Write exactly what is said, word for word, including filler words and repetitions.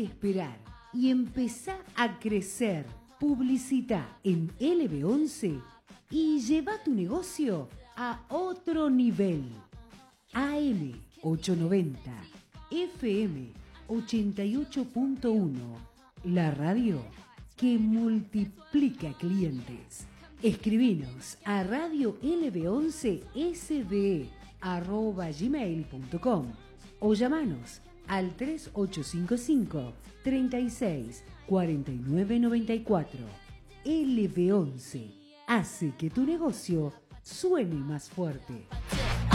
esperar y empezá a crecer. Publicita en L B once y lleva tu negocio a otro nivel. A M ochocientos noventa, F M ochenta y ocho punto uno, la radio que multiplica clientes. Escribinos a radio L B once S B arroba gmail punto com o llamanos al tres ocho cinco cinco, treinta y seis, cuarenta y nueve noventa y cuatro. L B once hace que tu negocio suene más fuerte.